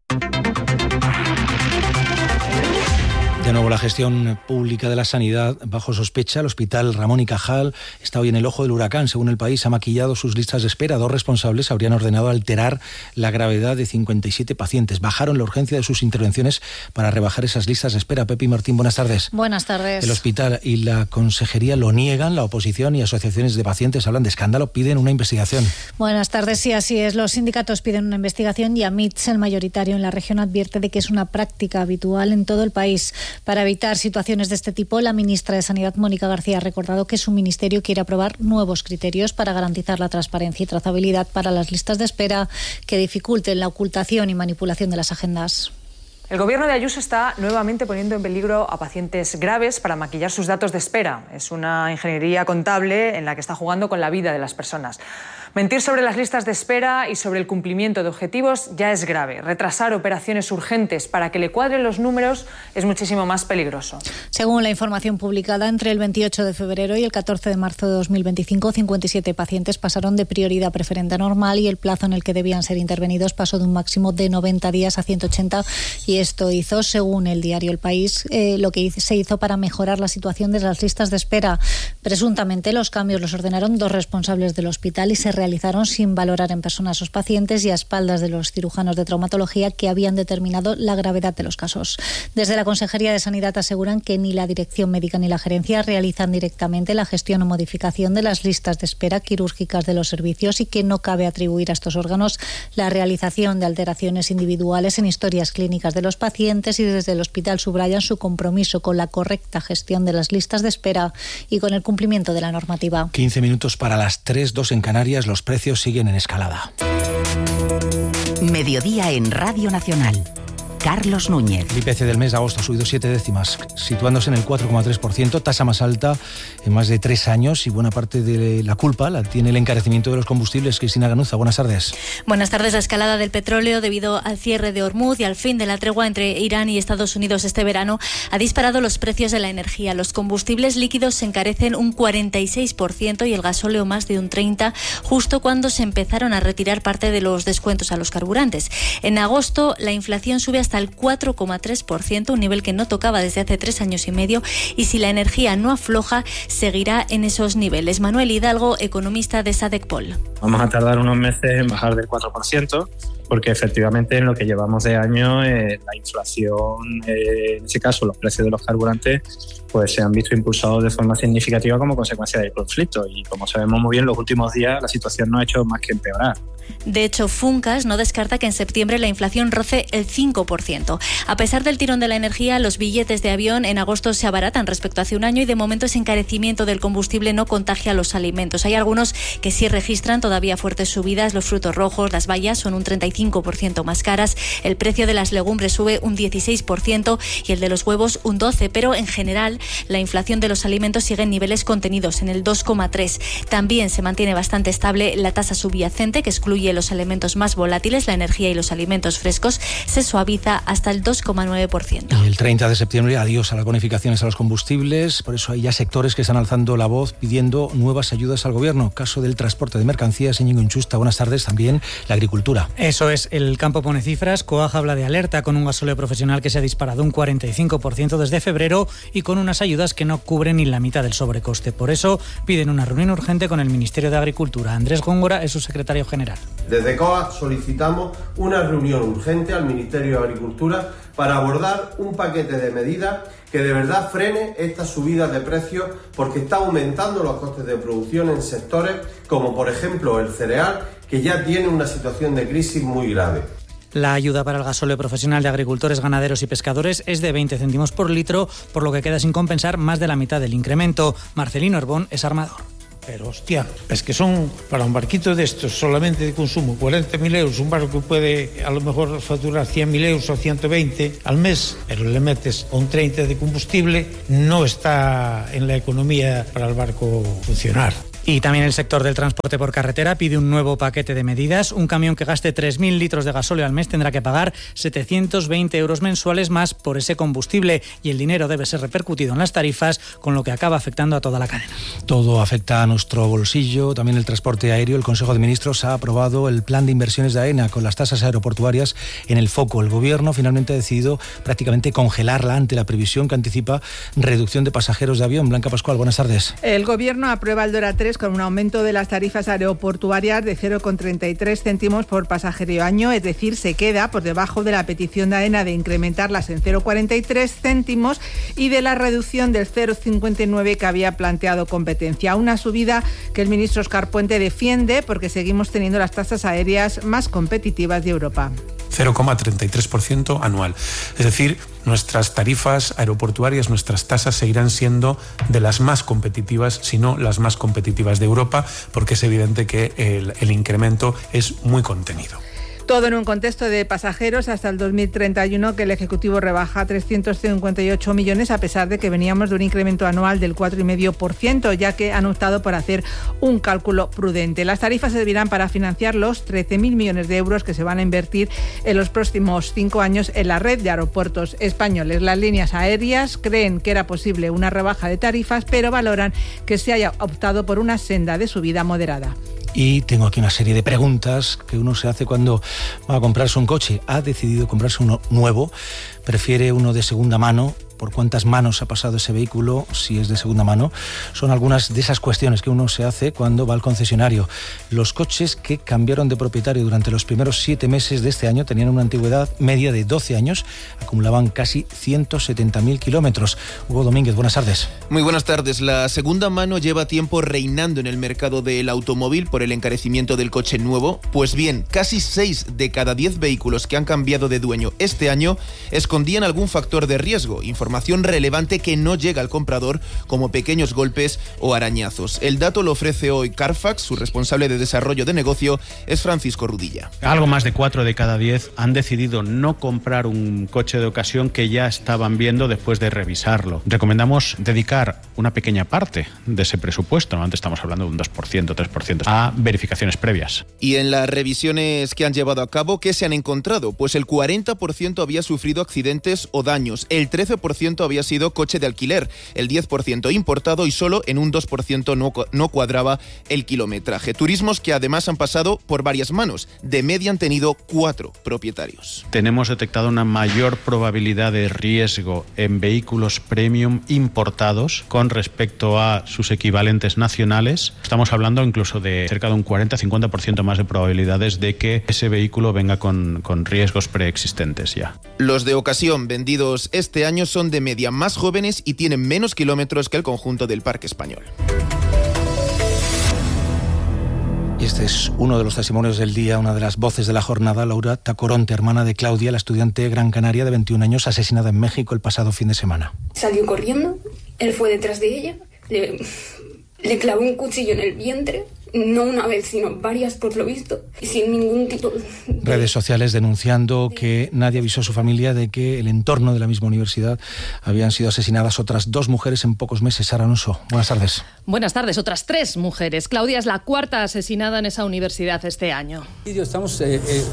Speaker 25: De nuevo, la gestión pública de la sanidad bajo sospecha. El Hospital Ramón y Cajal está hoy en el ojo del huracán. Según El País, ha maquillado sus listas de espera. Dos responsables habrían ordenado alterar la gravedad de cincuenta y siete pacientes. Bajaron la urgencia de sus intervenciones para rebajar esas listas de espera. Pepi Martín, buenas tardes.
Speaker 6: Buenas tardes.
Speaker 25: El hospital y la consejería lo niegan. La oposición y asociaciones de pacientes hablan de escándalo, piden una investigación.
Speaker 6: Buenas tardes, sí, así es. Los sindicatos piden una investigación y AMITS, el mayoritario en la región, advierte de que es una práctica habitual en todo el país. Para evitar situaciones de este tipo, la ministra de Sanidad, Mónica García, ha recordado que su ministerio quiere aprobar nuevos criterios para garantizar la transparencia y trazabilidad para las listas de espera que dificulten la ocultación y manipulación de las agendas.
Speaker 16: El gobierno de Ayuso está nuevamente poniendo en peligro a pacientes graves para maquillar sus datos de espera. Es una ingeniería contable en la que está jugando con la vida de las personas. Mentir sobre las listas de espera y sobre el cumplimiento de objetivos ya es grave. Retrasar operaciones urgentes para que le cuadren los números es muchísimo más peligroso.
Speaker 6: Según la información publicada, entre el veintiocho de febrero y el catorce de marzo de dos mil veinticinco, cincuenta y siete pacientes pasaron de prioridad preferente a normal y el plazo en el que debían ser intervenidos pasó de un máximo de noventa días a ciento ochenta, y esto hizo, según el diario El País, eh, lo que se hizo para mejorar la situación de las listas de espera. Presuntamente los cambios los ordenaron dos responsables del hospital y se realizaron sin valorar en persona a sus pacientes y a espaldas de los cirujanos de traumatología que habían determinado la gravedad de los casos. Desde la Consejería de Sanidad aseguran que ni la Dirección Médica ni la Gerencia realizan directamente la gestión o modificación de las listas de espera quirúrgicas de los servicios y que no cabe atribuir a estos órganos la realización de alteraciones individuales en historias clínicas de los pacientes, y desde el hospital subrayan su compromiso con la correcta gestión de las listas de espera y con el cumplimiento de la normativa.
Speaker 25: quince minutos para las tres, dos en Canarias. Los precios siguen en escalada.
Speaker 26: Mediodía en Radio Nacional. Carlos Núñez.
Speaker 25: El I P C del mes de agosto ha subido siete décimas, situándose en el cuatro coma tres por ciento, tasa más alta en más de tres años, y buena parte de la culpa la tiene el encarecimiento de los combustibles. Cristina Ganuza, buenas tardes.
Speaker 17: Buenas tardes. La escalada del petróleo debido al cierre de Hormuz y al fin de la tregua entre Irán y Estados Unidos este verano ha disparado los precios de la energía. Los combustibles líquidos se encarecen un cuarenta y seis por ciento y el gasóleo más de un treinta por ciento, justo cuando se empezaron a retirar parte de los descuentos a los carburantes. En agosto la inflación sube hasta hasta el cuatro coma tres por ciento, un nivel que no tocaba desde hace tres años y medio, y si la energía no afloja, seguirá en esos niveles. Manuel Hidalgo, economista de Sadecpol.
Speaker 18: Vamos a tardar unos meses en bajar del cuatro por ciento, porque efectivamente en lo que llevamos de año eh, la inflación, eh, en ese caso los precios de los carburantes, pues se han visto impulsados de forma significativa como consecuencia del conflicto, y como sabemos muy bien, los últimos días la situación no ha hecho más que empeorar.
Speaker 17: De hecho, Funcas no descarta que en septiembre la inflación roce el cinco por ciento. A pesar del tirón de la energía, los billetes de avión en agosto se abaratan respecto a hace un año, y de momento ese encarecimiento del combustible no contagia a los alimentos. Hay algunos que sí registran todavía fuertes subidas. Los frutos rojos, las bayas son un treinta y cinco por ciento más caras, el precio de las legumbres sube un dieciséis por ciento y el de los huevos un doce por ciento, pero en general la inflación de los alimentos sigue en niveles contenidos, en el dos coma tres por ciento. También se mantiene bastante estable la tasa subyacente, que excluye los elementos más volátiles, la energía y los alimentos frescos, se suaviza hasta el dos coma nueve por ciento.
Speaker 25: Y el treinta de septiembre, adiós a las bonificaciones a los combustibles. Por eso hay ya sectores que están alzando la voz pidiendo nuevas ayudas al gobierno. Caso del transporte de mercancías. Íñigo Inchusta, buenas tardes. También la agricultura.
Speaker 19: Eso
Speaker 1: Eso es, el campo pone cifras. Coag habla de alerta con un gasóleo profesional que se ha disparado un cuarenta y cinco por ciento desde febrero y con unas ayudas que no cubren ni la mitad del sobrecoste. Por eso piden una reunión urgente con el Ministerio de Agricultura. Andrés Góngora es su secretario general.
Speaker 3: Desde Coag solicitamos una reunión urgente al Ministerio de Agricultura para abordar un paquete de medidas que de verdad frene estas subidas de precios, porque está aumentando los costes de producción en sectores como por ejemplo el cereal, que ya tiene una situación de crisis muy grave.
Speaker 1: La ayuda para el gasóleo profesional de agricultores, ganaderos y pescadores es de veinte céntimos por litro, por lo que queda sin compensar más de la mitad del incremento. Marcelino Herbón es armador.
Speaker 4: Pero hostia, es que son para un barquito de estos solamente de consumo cuarenta mil euros, un barco que puede a lo mejor facturar cien mil euros o ciento veinte al mes, pero le metes un treinta de combustible, no está en la economía para el barco funcionar.
Speaker 1: Y también el sector del transporte por carretera pide un nuevo paquete de medidas. Un camión que gaste tres mil litros de gasóleo al mes tendrá que pagar setecientos veinte euros mensuales más por ese combustible, y el dinero debe ser repercutido en las tarifas, con lo que acaba afectando a toda la cadena.
Speaker 25: Todo afecta a nuestro bolsillo, también el transporte aéreo. El Consejo de Ministros ha aprobado el plan de inversiones de AENA con las tasas aeroportuarias en el foco. El Gobierno finalmente ha decidido prácticamente congelarla ante la previsión que anticipa reducción de pasajeros de avión. Blanca Pascual, buenas tardes.
Speaker 5: El Gobierno aprueba el DORA tres con un aumento de las tarifas aeroportuarias de cero coma treinta y tres céntimos por pasajero y año, es decir, se queda por debajo de la petición de AENA de incrementarlas en cero coma cuarenta y tres céntimos y de la reducción del cero coma cincuenta y nueve que había planteado competencia. Una subida que el ministro Óscar Puente defiende porque seguimos teniendo las tasas aéreas más competitivas de Europa.
Speaker 19: cero coma treinta y tres por ciento anual. Es decir, nuestras tarifas aeroportuarias, nuestras tasas seguirán siendo de las más competitivas, si no las más competitivas de Europa, porque es evidente que el, el incremento es muy contenido.
Speaker 5: Todo en un contexto de pasajeros hasta el dos mil treinta y uno que el Ejecutivo rebaja a trescientos cincuenta y ocho millones, a pesar de que veníamos de un incremento anual del cuatro coma cinco por ciento, ya que han optado por hacer un cálculo prudente. Las tarifas servirán para financiar los trece mil millones de euros que se van a invertir en los próximos cinco años en la red de aeropuertos españoles. Las líneas aéreas creen que era posible una rebaja de tarifas, pero valoran que se haya optado por una senda de subida moderada.
Speaker 25: Y tengo aquí una serie de preguntas que uno se hace cuando va a comprarse un coche. ¿Ha decidido comprarse uno nuevo? ¿Prefiere uno de segunda mano? ¿Por cuántas manos ha pasado ese vehículo si es de segunda mano? Son algunas de esas cuestiones que uno se hace cuando va al concesionario. Los coches que cambiaron de propietario durante los primeros siete meses de este año tenían una antigüedad media de doce años, acumulaban casi ciento setenta mil kilómetros. Hugo Domínguez, buenas tardes.
Speaker 20: Muy buenas tardes. La segunda mano lleva tiempo reinando en el mercado del automóvil por el encarecimiento del coche nuevo. Pues bien, casi seis de cada diez vehículos que han cambiado de dueño este año escondían algún factor de riesgo, información relevante que no llega al comprador, como pequeños golpes o arañazos. El dato lo ofrece hoy Carfax. Su responsable de desarrollo de negocio es Francisco Rudilla.
Speaker 21: Algo más de cuatro de cada diez han decidido no comprar un coche de ocasión que ya estaban viendo después de revisarlo. Recomendamos dedicar una pequeña parte de ese presupuesto, ¿no? Antes estamos hablando de un dos por ciento, tres por ciento, a verificaciones previas.
Speaker 20: Y en las revisiones que han llevado a cabo, ¿qué se han encontrado? Pues el cuarenta por ciento había sufrido accidentes o daños, el trece por ciento había sido coche de alquiler, el diez por ciento importado y solo en un dos por ciento no, no cuadraba el kilometraje. Turismos que además han pasado por varias manos. De media han tenido cuatro propietarios.
Speaker 21: Tenemos detectado una mayor probabilidad de riesgo en vehículos premium importados con respecto a sus equivalentes nacionales. Estamos hablando incluso de cerca de un cuarenta a cincuenta por ciento más de probabilidades de que ese vehículo venga con, con riesgos preexistentes ya.
Speaker 20: Los de ocasión vendidos este año son de media más jóvenes y tienen menos kilómetros que el conjunto del parque español.
Speaker 25: Y este es uno de los testimonios del día, una de las voces de la jornada, Laura Tacoronte, hermana de Claudia, la estudiante gran canaria de veintiún años, asesinada en México el pasado fin de semana.
Speaker 22: Salió corriendo, él fue detrás de ella, le, le clavó un cuchillo en el vientre, no una vez, sino varias por lo visto, sin ningún tipo de...
Speaker 25: Redes sociales denunciando que nadie avisó a su familia de que el entorno de la misma universidad habían sido asesinadas otras dos mujeres en pocos meses. Sara Alonso, buenas tardes.
Speaker 23: Buenas tardes, otras tres mujeres. Claudia es la cuarta asesinada en esa universidad este año.
Speaker 24: Estamos eh, eh,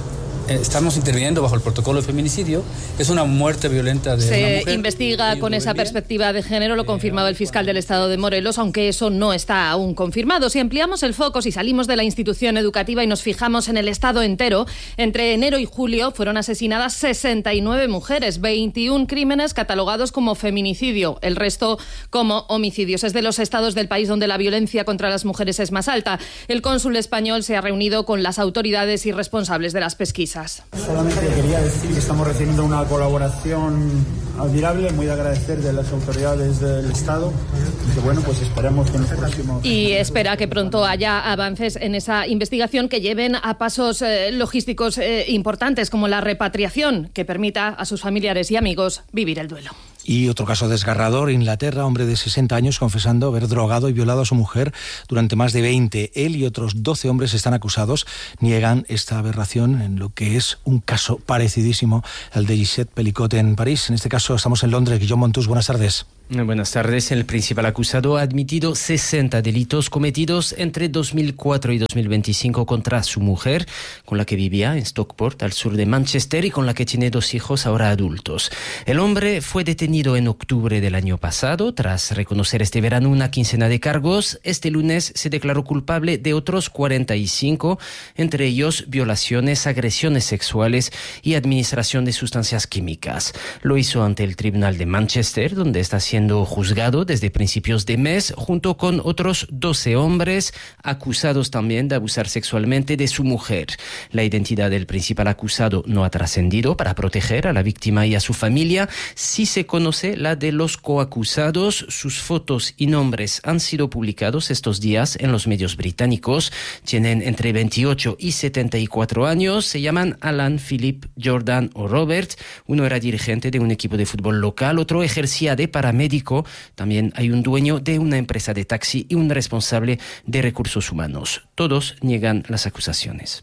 Speaker 7: estamos interviniendo bajo el protocolo de feminicidio, es una muerte violenta de
Speaker 8: Se
Speaker 7: una mujer.
Speaker 8: investiga con esa perspectiva de género, lo confirmaba el fiscal del Estado de Morelos, aunque eso no está aún confirmado. Si ampliamos el foco, si salimos de la institución educativa y nos fijamos en el Estado entero, entre enero y julio fueron asesinadas sesenta y nueve mujeres, veintiún crímenes catalogados como feminicidio, el resto como homicidios. Es de los estados del país donde la violencia contra las mujeres es más alta. El cónsul español se ha reunido con las autoridades y responsables de las pesquisas.
Speaker 9: Solamente quería decir que estamos recibiendo una colaboración admirable, muy de agradecer de las autoridades del Estado, y que bueno, pues esperamos que en los próximos...
Speaker 8: Y espera que pronto haya avances en esa investigación que lleven a pasos eh, logísticos eh, importantes, como la repatriación, que permita a sus familiares y amigos vivir el duelo.
Speaker 25: Y otro caso desgarrador, Inglaterra, hombre de sesenta años confesando haber drogado y violado a su mujer durante más de veinte. Él y otros doce hombres están acusados, niegan esta aberración en lo que es un caso parecidísimo al de Gisette Pellicot en París. En este caso estamos en Londres. Guillaume Montus, buenas tardes.
Speaker 10: Buenas tardes. El principal acusado ha admitido sesenta delitos cometidos entre dos mil cuatro y dos mil veinticinco contra su mujer, con la que vivía en Stockport, al sur de Manchester, y con la que tiene dos hijos ahora adultos. El hombre fue detenido en octubre del año pasado. Tras reconocer este verano una quincena de cargos, este lunes se declaró culpable de otros cuarenta y cinco, entre ellos violaciones, agresiones sexuales y administración de sustancias químicas. Lo hizo ante el Tribunal de Manchester, donde está siendo siendo juzgado desde principios de mes, junto con otros doce hombres acusados también de abusar sexualmente de su mujer. La identidad del principal acusado no ha trascendido para proteger a la víctima y a su familia. Sí se conoce la de los coacusados. Sus fotos y nombres han sido publicados estos días en los medios británicos. Tienen entre veintiocho y setenta y cuatro años. Se llaman Alan, Philip, Jordan o Robert. Uno era dirigente de un equipo de fútbol local, otro ejercía de paramédico. También hay un dueño de una empresa de taxi y un responsable de recursos humanos. Todos niegan las acusaciones.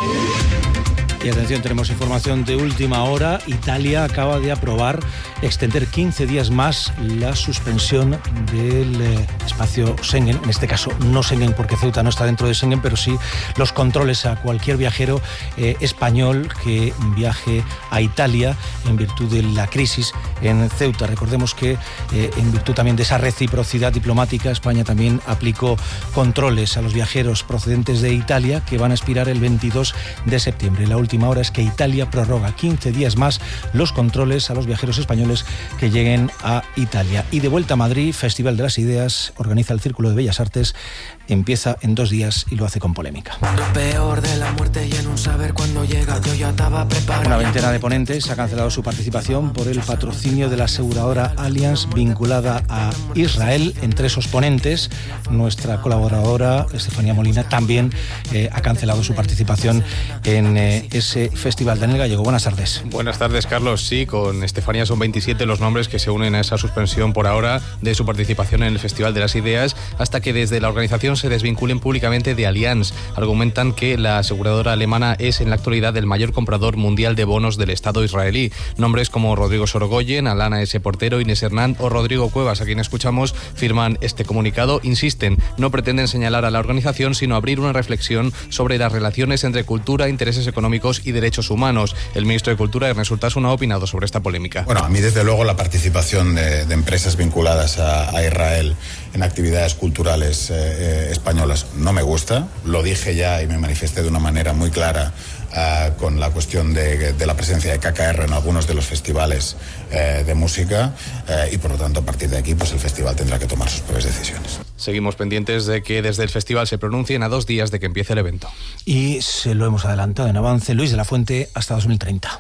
Speaker 25: Y atención, tenemos información de última hora. Italia acaba de aprobar extender quince días más la suspensión del eh, espacio Schengen. En este caso no Schengen, porque Ceuta no está dentro de Schengen, pero sí los controles a cualquier viajero eh, español que viaje a Italia en virtud de la crisis en Ceuta. Recordemos que eh, en virtud también de esa reciprocidad diplomática, España también aplicó controles a los viajeros procedentes de Italia, que van a expirar el veintidós de septiembre. La última hora es que Italia prorroga quince días más los controles a los viajeros españoles que lleguen a Italia. Y de vuelta a Madrid, Festival de las Ideas, organiza el Círculo de Bellas Artes, empieza en dos días y lo hace con polémica.
Speaker 12: Lo peor de la muerte y en un saber cuándo llega, yo ya estaba preparado.
Speaker 25: Una veintena de ponentes ha cancelado su participación por el patrocinio de la aseguradora Allianz vinculada a Israel. Entre esos ponentes, nuestra colaboradora Estefanía Molina también eh, ha cancelado su participación en eh, ese festival. Daniel Gallego, buenas tardes.
Speaker 13: Buenas tardes, Carlos. Sí, con Estefanía son veintisiete los nombres que se unen a esa suspensión por ahora de su participación en el Festival de las Ideas, hasta que desde la organización se desvinculen públicamente de Allianz. Argumentan que la aseguradora alemana es en la actualidad el mayor comprador mundial de bonos del Estado israelí. Nombres como Rodrigo Sorogoyen, Alana S. Portero, Inés Hernán o Rodrigo Cuevas, a quien escuchamos, firman este comunicado. Insisten, no pretenden señalar a la organización, sino abrir una reflexión sobre las relaciones entre cultura, intereses económicos y derechos humanos. El ministro de Cultura, Ernest Urtasun, ha opinado sobre esta polémica.
Speaker 23: Bueno, a mí desde luego la participación de, de empresas vinculadas a, a Israel en actividades culturales eh, españolas no me gusta. Lo dije ya y me manifesté de una manera muy clara uh, con la cuestión de, de la presencia de K K R en algunos de los festivales eh, de música eh, y por lo tanto a partir de aquí pues el festival tendrá que tomar sus propias decisiones.
Speaker 13: Seguimos pendientes de que desde el festival se pronuncien a dos días de que empiece el evento.
Speaker 25: Y se lo hemos adelantado en avance. Luis de la Fuente hasta dos mil treinta.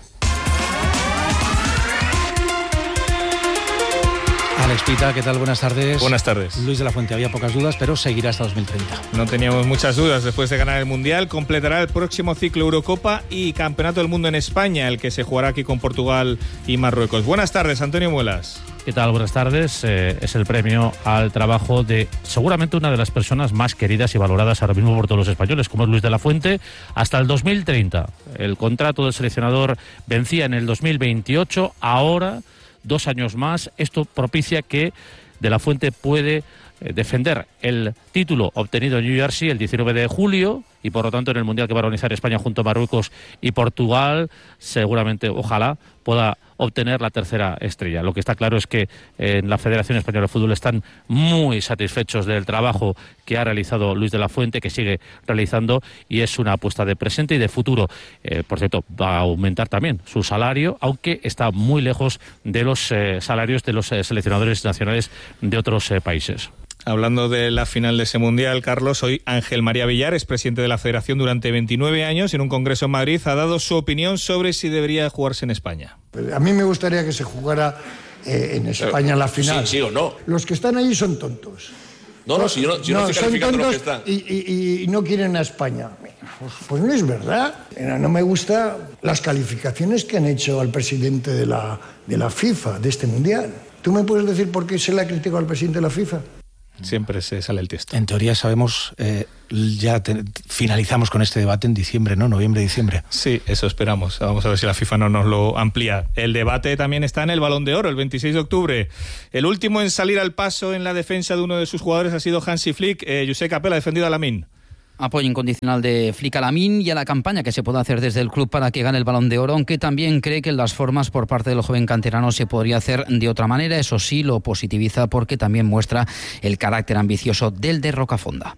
Speaker 25: Alex Pita, ¿qué tal? Buenas tardes.
Speaker 24: Buenas tardes.
Speaker 25: Luis de la Fuente, había pocas dudas, pero seguirá hasta dos mil treinta.
Speaker 24: No teníamos muchas dudas. Después de ganar el Mundial, completará el próximo ciclo Eurocopa y Campeonato del Mundo en España, el que se jugará aquí con Portugal y Marruecos. Buenas tardes, Antonio Muelas.
Speaker 27: ¿Qué tal? Buenas tardes. Eh, es el premio al trabajo de seguramente una de las personas más queridas y valoradas ahora mismo por todos los españoles, como es Luis de la Fuente, hasta el dos mil treinta. El contrato del seleccionador vencía en el dos mil veintiocho, ahora dos años más. Esto propicia que de la Fuente puede eh, defender el título obtenido en New Jersey el diecinueve de julio y por lo tanto en el Mundial que va a organizar España junto a Marruecos y Portugal seguramente, ojalá, pueda obtener la tercera estrella. Lo que está claro es que en la Federación Española de Fútbol están muy satisfechos del trabajo que ha realizado Luis de la Fuente, que sigue realizando, y es una apuesta de presente y de futuro. Eh, por cierto, va a aumentar también su salario, aunque está muy lejos de los eh, salarios de los eh, seleccionadores nacionales de otros eh, países.
Speaker 24: Hablando de la final de ese Mundial, Carlos, hoy Ángel María Villar, es presidente de la Federación durante veintinueve años, en un congreso en Madrid, ha dado su opinión sobre si debería jugarse en España.
Speaker 2: A mí me gustaría que se jugara eh, en España la final.
Speaker 6: Sí, sí o no.
Speaker 2: Los que están allí son tontos.
Speaker 6: No, no, si yo no, si no, no estoy calificando
Speaker 2: son
Speaker 6: los que
Speaker 2: tontos
Speaker 6: están.
Speaker 2: Y, y, y no quieren a España. Pues, pues no es verdad. No me gustan las calificaciones que han hecho al presidente de la, de la FIFA, de este Mundial. ¿Tú me puedes decir por qué se le ha criticado al presidente de la FIFA?
Speaker 24: Siempre se sale el texto.
Speaker 25: En teoría sabemos, eh, ya te, finalizamos con este debate en diciembre, ¿no? Noviembre, diciembre.
Speaker 24: Sí, eso esperamos. Vamos a ver si la FIFA no nos lo amplía. El debate también está en el Balón de Oro, el veintiséis de octubre. El último en salir al paso en la defensa de uno de sus jugadores ha sido Hansi Flick. Eh, Josep Capel ha defendido a Lamine.
Speaker 11: Apoyo incondicional de Flick a Lamine y a la campaña que se puede hacer desde el club para que gane el Balón de Oro, aunque también cree que en las formas por parte del joven canterano se podría hacer de otra manera. Eso sí, lo positiviza porque también muestra el carácter ambicioso del de Rocafonda.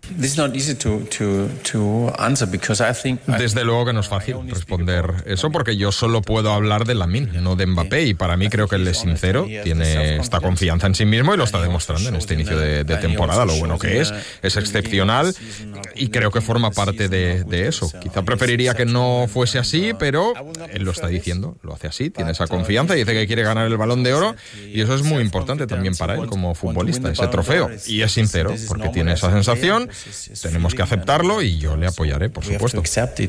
Speaker 14: Desde luego que no es fácil responder eso, porque yo solo puedo hablar de Lamine, no de Mbappé, y para mí creo que él es sincero, tiene esta confianza en sí mismo y lo está demostrando en este inicio de, de temporada, lo bueno que es, es excepcional y creo que forma parte de, de eso. Quizá preferiría que no fuese así, pero él lo está diciendo, lo hace así, tiene esa confianza y dice que quiere ganar el Balón de Oro, y eso es muy importante también para él como futbolista, ese trofeo. Y es sincero, porque tiene esa sensación, tenemos que aceptarlo y yo le apoyaré, por supuesto.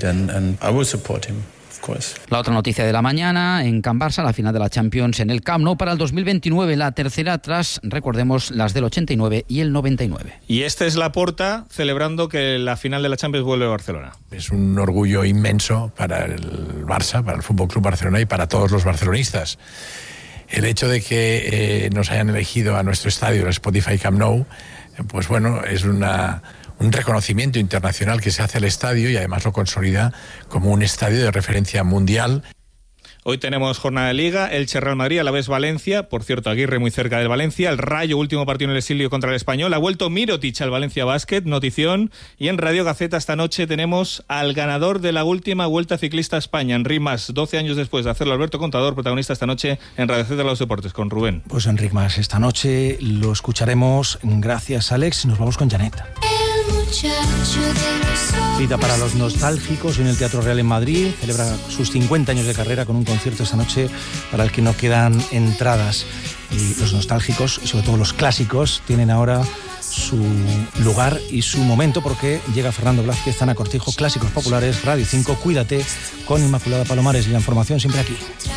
Speaker 11: La otra noticia de la mañana, en Can Barça, la final de la Champions en el Camp Nou para el dos mil veintinueve, la tercera tras, recordemos, las del ochenta y nueve y el noventa y nueve.
Speaker 24: Y este es Laporta celebrando que la final de la Champions vuelve a Barcelona.
Speaker 15: Es un orgullo inmenso para el Barça, para el F C Barcelona y para todos los barcelonistas. El hecho de que eh, nos hayan elegido a nuestro estadio, el Spotify Camp Nou, pues bueno, es una... un reconocimiento internacional que se hace al estadio y además lo consolida como un estadio de referencia mundial.
Speaker 24: Hoy tenemos jornada de Liga, Elche Real Madrid, Alavés Valencia, por cierto Aguirre muy cerca del Valencia, el Rayo último partido en el exilio contra el Español, ha vuelto Mirotic al Valencia Basket, notición, y en Radio Gaceta esta noche tenemos al ganador de la última Vuelta Ciclista a España, Enric Mas, doce años después de hacerlo, Alberto Contador, protagonista esta noche en Radio Gaceta de los Deportes con Rubén.
Speaker 25: Pues Enric Mas, esta noche lo escucharemos, gracias Alex, y nos vamos con Janet. Cita para los nostálgicos en el Teatro Real en Madrid, celebra sus cincuenta años de carrera con un concierto esta noche para el que no quedan entradas. Y los nostálgicos, y sobre todo los clásicos, tienen ahora su lugar y su momento, porque llega Fernando Blázquez, Ana Cortijo, Clásicos Populares, Radio cinco, Cuídate, con Inmaculada Palomares, y la información siempre aquí.